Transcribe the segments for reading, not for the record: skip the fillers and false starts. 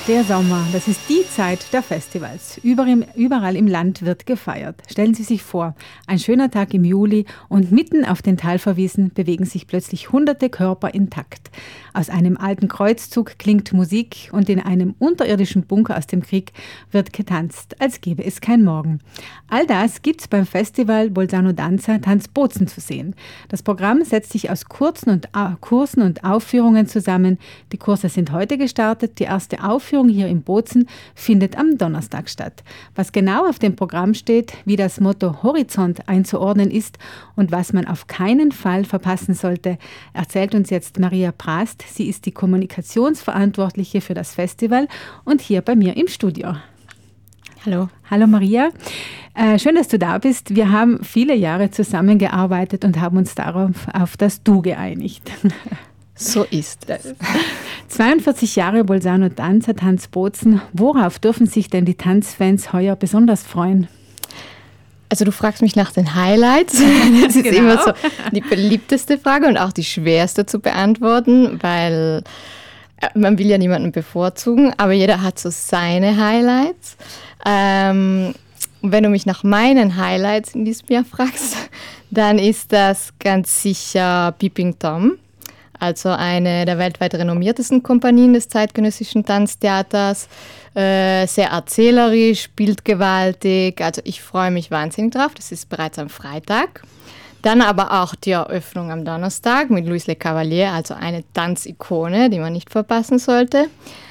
Der Sommer, das ist die Zeit der Festivals. Überall im Land wird gefeiert. Stellen Sie sich vor, ein schöner Tag im Juli und mitten auf den Talverwiesen bewegen sich plötzlich hunderte Körper in Takt. Aus einem alten Kreuzzug klingt Musik und in einem unterirdischen Bunker aus dem Krieg wird getanzt, als gäbe es kein Morgen. All das gibt's beim Festival Bolzano Danza Tanz Bozen zu sehen. Das Programm setzt sich aus Kursen und Aufführungen zusammen. Die Kurse sind heute gestartet. Die erste Aufführung hier in Bozen findet am Donnerstag statt. Was genau auf dem Programm steht, wie das Motto Horizont einzuordnen ist und was man auf keinen Fall verpassen sollte, erzählt uns jetzt Maria Prast. Sie ist die Kommunikationsverantwortliche für das Festival und hier bei mir im Studio. Hallo. Hallo Maria, schön, dass du da bist. Wir haben viele Jahre zusammengearbeitet und haben uns darauf auf das Du geeinigt. So ist es. 42 Jahre Bolzano Danza Tanz Bozen. Worauf dürfen sich denn die Tanzfans heuer besonders freuen? Also du fragst mich nach den Highlights. Das ist immer so die beliebteste Frage und auch die schwerste zu beantworten, weil man will ja niemanden bevorzugen, aber jeder hat so seine Highlights. Wenn du mich nach meinen Highlights in diesem Jahr fragst, dann ist das ganz sicher Peeping Tom. Also eine der weltweit renommiertesten Kompanien des zeitgenössischen Tanztheaters. Sehr erzählerisch, bildgewaltig. Also ich freue mich wahnsinnig drauf. Das ist bereits am Freitag. Dann aber auch die Eröffnung am Donnerstag mit Luis Le Cavalier, also eine Tanzikone, die man nicht verpassen sollte.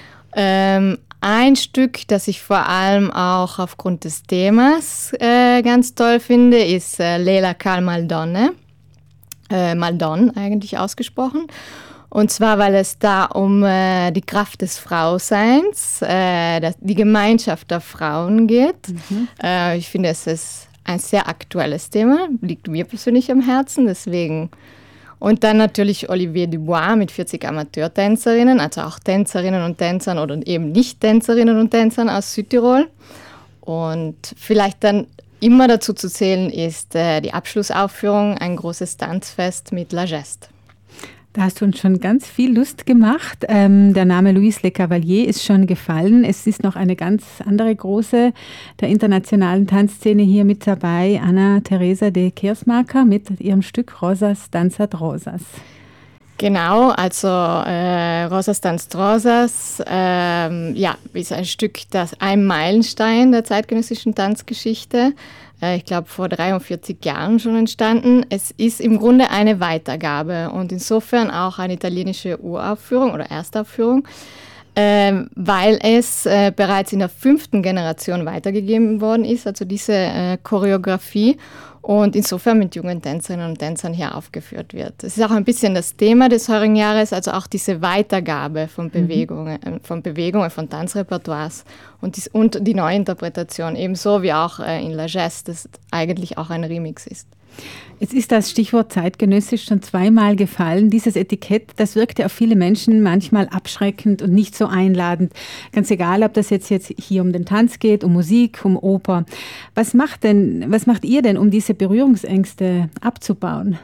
Ein Stück, das ich vor allem auch aufgrund des Themas ganz toll finde, ist Lela Cal Maldonne. Maldon eigentlich ausgesprochen. Und zwar, weil es da um die Kraft des Frauseins, die Gemeinschaft der Frauen geht. Ich finde, es ist ein sehr aktuelles Thema, liegt mir persönlich am Herzen, deswegen. Und dann natürlich Olivier Dubois mit 40 Amateurtänzerinnen, also auch Tänzerinnen und Tänzern oder eben nicht Tänzerinnen und Tänzern aus Südtirol. Und vielleicht dann immer dazu zu zählen ist die Abschlussaufführung, ein großes Tanzfest mit La Geste. Da hast du uns schon ganz viel Lust gemacht. Der Name Luis Le Cavalier ist schon gefallen. Es ist noch eine ganz andere große der internationalen Tanzszene hier mit dabei, Ana Teresa de Kersmaker mit ihrem Stück Rosas Danzat Rosas. Genau, also Rosas Danzat Rosas ist ein Stück, das ein Meilenstein der zeitgenössischen Tanzgeschichte. Ich glaube, vor 43 Jahren schon entstanden. Es ist im Grunde eine Weitergabe und insofern auch eine italienische Uraufführung oder Erstaufführung, weil es bereits in der 5. Generation weitergegeben worden ist, also diese Choreografie. Und insofern mit jungen Tänzerinnen und Tänzern hier aufgeführt wird. Das ist auch ein bisschen das Thema des heurigen Jahres, also auch diese Weitergabe von Bewegungen, von Tanzrepertoires und die Neuinterpretation, ebenso wie auch in La Geste, das eigentlich auch ein Remix ist. Jetzt ist das Stichwort zeitgenössisch schon zweimal gefallen. Dieses Etikett, das wirkte auf viele Menschen manchmal abschreckend und nicht so einladend. Ganz egal, ob das jetzt hier um den Tanz geht, um Musik, um Oper. Was macht ihr denn, um diese Berührungsängste abzubauen?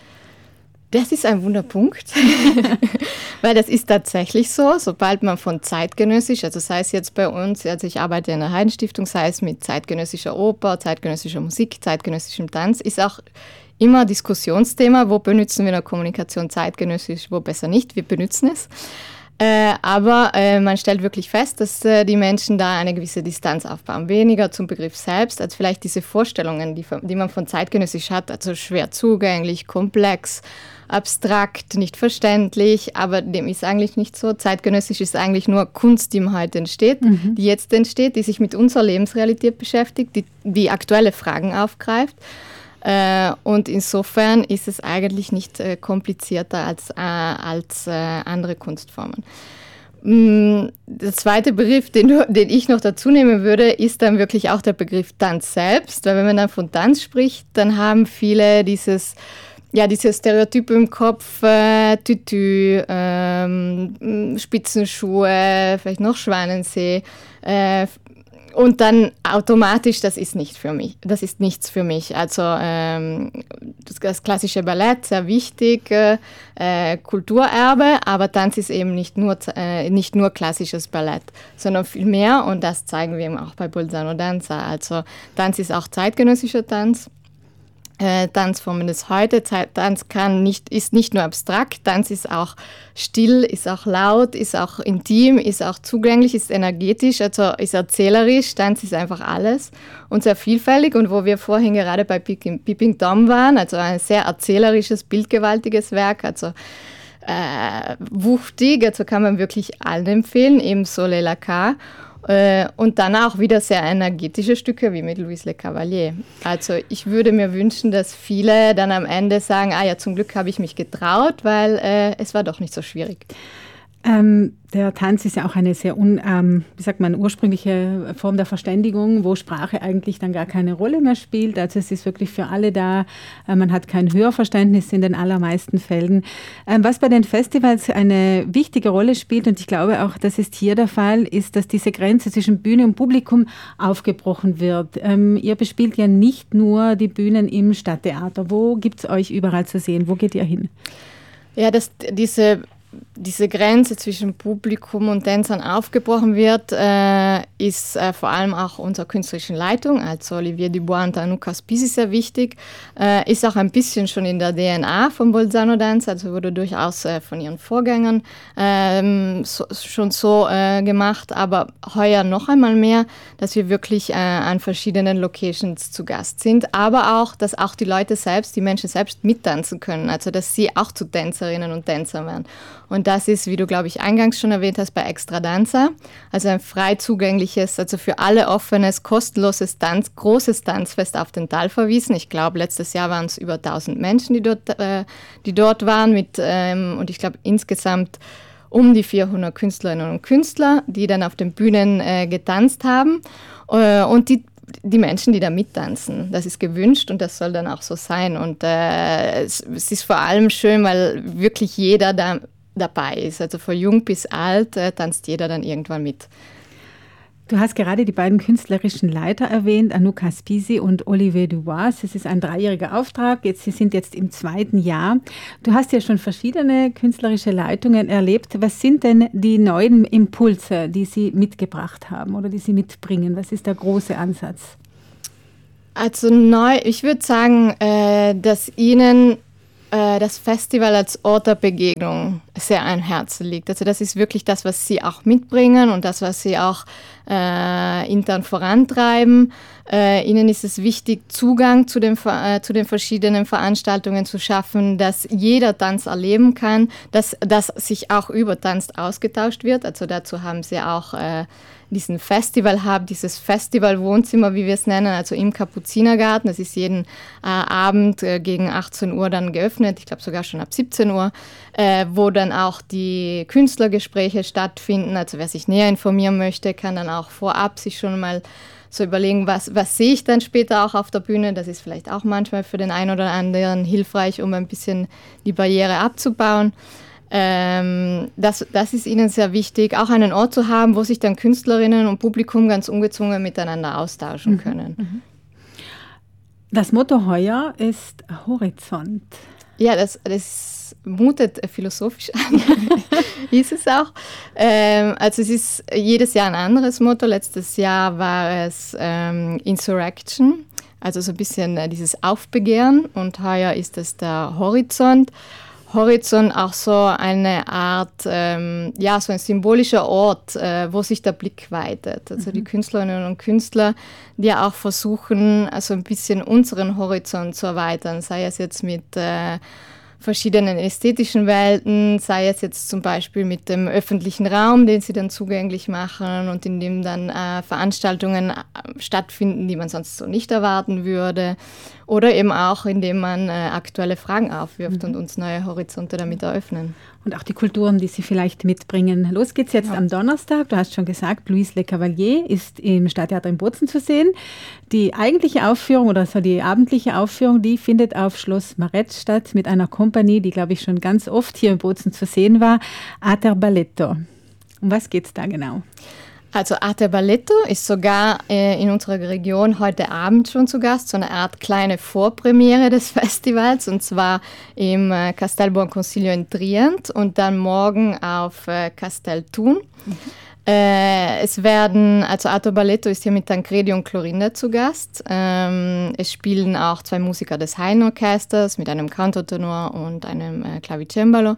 Das ist ein Wunderpunkt, weil das ist tatsächlich so, sobald man von zeitgenössisch, also sei es jetzt bei uns, also ich arbeite in der Haydn-Stiftung, sei es mit zeitgenössischer Oper, zeitgenössischer Musik, zeitgenössischem Tanz, ist auch immer Diskussionsthema, wo benutzen wir in der Kommunikation zeitgenössisch, wo besser nicht, wir benutzen es. Aber man stellt wirklich fest, dass die Menschen da eine gewisse Distanz aufbauen. Weniger zum Begriff selbst, als vielleicht diese Vorstellungen, die man von zeitgenössisch hat, also schwer zugänglich, komplex, abstrakt, nicht verständlich, aber dem ist eigentlich nicht so. Zeitgenössisch ist eigentlich nur Kunst, die heute entsteht, die jetzt entsteht, die sich mit unserer Lebensrealität beschäftigt, die aktuelle Fragen aufgreift. Und insofern ist es eigentlich nicht komplizierter als andere Kunstformen. Der zweite Begriff, den ich noch dazu nehmen würde, ist dann wirklich auch der Begriff Tanz selbst. Weil wenn man dann von Tanz spricht, dann haben viele diese Stereotype im Kopf, Tütü, Spitzenschuhe, vielleicht noch Schwanensee, Und dann automatisch, das ist nichts für mich. Also das klassische Ballett, sehr wichtig, Kulturerbe, aber Tanz ist eben nicht nur klassisches Ballett, sondern viel mehr und das zeigen wir eben auch bei Bolzano Danza. Also Tanz ist auch zeitgenössischer Tanz. Tanzformen des Heute. Tanz ist nicht nur abstrakt, Tanz ist auch still, ist auch laut, ist auch intim, ist auch zugänglich, ist energetisch, also ist erzählerisch. Tanz ist einfach alles und sehr vielfältig. Und wo wir vorhin gerade bei Peeping Tom waren, also ein sehr erzählerisches, bildgewaltiges Werk, also wuchtig, also kann man wirklich allen empfehlen, ebenso Le Lacas. Und dann auch wieder sehr energetische Stücke wie mit Louis Le Cavalier. Also ich würde mir wünschen, dass viele dann am Ende sagen, ja, zum Glück habe ich mich getraut, weil es war doch nicht so schwierig. Der Tanz ist ja auch eine sehr ursprüngliche Form der Verständigung, wo Sprache eigentlich dann gar keine Rolle mehr spielt. Also es ist wirklich für alle da. Man hat kein Hörverständnis in den allermeisten Fällen. Was bei den Festivals eine wichtige Rolle spielt, und ich glaube auch, das ist hier der Fall, ist, dass diese Grenze zwischen Bühne und Publikum aufgebrochen wird. Ihr bespielt ja nicht nur die Bühnen im Stadttheater. Wo gibt es euch überall zu sehen? Wo geht ihr hin? Ja, diese Grenze zwischen Publikum und Tänzern aufgebrochen wird, ist vor allem auch unserer künstlerischen Leitung, also Olivier Dubois und Anuka Spisi sehr wichtig, ist auch ein bisschen schon in der DNA von Bolzano Danza, also wurde durchaus von ihren Vorgängern schon so gemacht, aber heuer noch einmal mehr, dass wir wirklich an verschiedenen Locations zu Gast sind, aber auch, dass auch die Leute selbst, die Menschen selbst mittanzen können, also dass sie auch zu Tänzerinnen und Tänzern werden. Und das ist, wie du, glaube ich, eingangs schon erwähnt hast, bei Extra Danza. Also ein frei zugängliches, also für alle offenes, kostenloses großes Tanzfest auf den Talverwiesen. Ich glaube, letztes Jahr waren es über 1000 Menschen, die dort waren, und ich glaube insgesamt um die 400 Künstlerinnen und Künstler, die dann auf den Bühnen getanzt haben. Und die Menschen, die da mittanzen. Das ist gewünscht und das soll dann auch so sein. Und es ist vor allem schön, weil wirklich jeder da dabei ist. Also von jung bis alt tanzt jeder dann irgendwann mit. Du hast gerade die beiden künstlerischen Leiter erwähnt, Anuka Spisi und Olivier Dubois. Es ist ein 3-jähriger Auftrag. Sie sind jetzt im 2. Jahr. Du hast ja schon verschiedene künstlerische Leitungen erlebt. Was sind denn die neuen Impulse, die Sie mitgebracht haben oder die Sie mitbringen? Was ist der große Ansatz? Also ich würde sagen, dass Ihnen das Festival als Ort der Begegnung sehr am Herzen liegt. Also das ist wirklich das, was Sie auch mitbringen und das, was Sie auch intern vorantreiben. Ihnen ist es wichtig, Zugang zu den verschiedenen Veranstaltungen zu schaffen, dass jeder Tanz erleben kann, dass sich auch über Tanz ausgetauscht wird. Also dazu haben Sie auch diesen Festival-Hub, dieses Festival-Wohnzimmer, wie wir es nennen, also im Kapuzinergarten. Das ist jeden Abend gegen 18 Uhr dann geöffnet, ich glaube sogar schon ab 17 Uhr, wo dann auch die Künstlergespräche stattfinden. Also wer sich näher informieren möchte, kann dann auch vorab sich schon mal so überlegen, was sehe ich dann später auch auf der Bühne. Das ist vielleicht auch manchmal für den einen oder anderen hilfreich, um ein bisschen die Barriere abzubauen. Das ist ihnen sehr wichtig, auch einen Ort zu haben, wo sich dann Künstlerinnen und Publikum ganz ungezwungen miteinander austauschen können. Das Motto heuer ist Horizont. Ja, das mutet philosophisch an, ist es auch. Also es ist jedes Jahr ein anderes Motto. Letztes Jahr war es Insurrection, also so ein bisschen dieses Aufbegehren, und heuer ist es der Horizont. Horizont auch so eine Art, so ein symbolischer Ort, wo sich der Blick weitet. Also die Künstlerinnen und Künstler, die ja auch versuchen, also ein bisschen unseren Horizont zu erweitern, sei es jetzt mit verschiedenen ästhetischen Welten, sei es jetzt zum Beispiel mit dem öffentlichen Raum, den sie dann zugänglich machen und in dem dann Veranstaltungen stattfinden, die man sonst so nicht erwarten würde. Oder eben auch, indem man aktuelle Fragen aufwirft und uns neue Horizonte damit eröffnen. Und auch die Kulturen, die Sie vielleicht mitbringen. Los geht's jetzt am Donnerstag. Du hast schon gesagt, Louis Le Cavalier ist im Stadttheater in Bozen zu sehen. Die eigentliche Aufführung oder so die abendliche Aufführung, die findet auf Schloss Maretz statt mit einer Kompanie, die, glaube ich, schon ganz oft hier in Bozen zu sehen war, Ater Balletto. Um was geht's da genau? Also Arte Balletto ist sogar in unserer Region heute Abend schon zu Gast, so eine Art kleine Vorpremiere des Festivals, und zwar im Castel Buon Consiglio in Trient und dann morgen auf Castel Thun. Also Arte Balletto ist hier mit Tancredi und Clorinda zu Gast. Es spielen auch 2 Musiker des Haydn-Orchesters mit einem Cantotenor und einem Clavicembalo.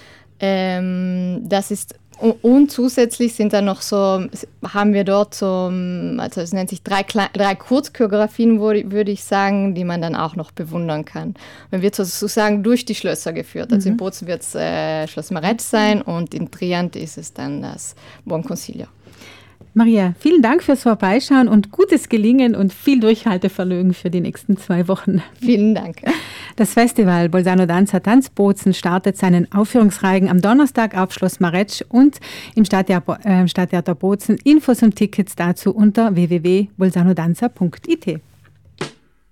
Das ist Und zusätzlich sind dann noch haben wir dort also es nennt sich 3 Kurzchoreografien, würde ich sagen, die man dann auch noch bewundern kann. Man wird sozusagen durch die Schlösser geführt. Also in Bozen wird es Schloss Maretsch sein und in Trient ist es dann das Buon Consiglio. Maria, vielen Dank fürs Vorbeischauen und gutes Gelingen und viel Durchhaltevermögen für die nächsten 2 Wochen. Vielen Dank. Das Festival Bolzano Danza Tanz Bozen startet seinen Aufführungsreigen am Donnerstag auf Schloss Maretsch und im Stadttheater Bozen. Infos und Tickets dazu unter www.bolzanodanza.it.